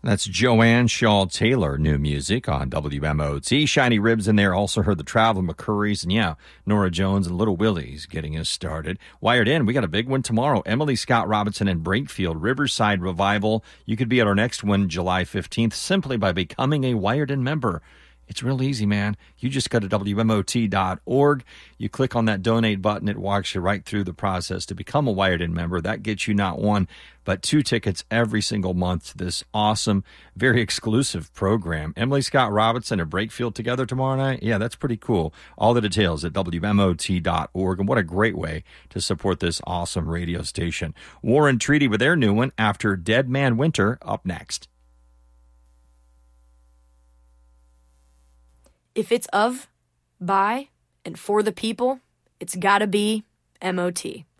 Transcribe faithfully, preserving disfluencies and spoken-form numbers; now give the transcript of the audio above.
That's Joanne Shaw Taylor, new music on W M O T. Shiny Ribs in there. Also heard the Traveling McCurries. And yeah, Nora Jones and Little Willie's getting us started. Wired In, we got a big one tomorrow. Emily Scott Robinson and Brakefield, Riverside Revival. You could be at our next one July fifteenth simply by becoming a Wired In member. It's real easy, man. You just go to W M O T dot org. You click on that donate button. It walks you right through the process to become a Wired In member. That gets you not one, but two tickets every single month to this awesome, very exclusive program. Emily Scott Robinson and Brakefield together tomorrow night. Yeah, that's pretty cool. All the details at W M O T dot org. And what a great way to support this awesome radio station. War and Treaty with their new one after Dead Man Winter up next. If it's of, by, and for the people, it's gotta be M O T.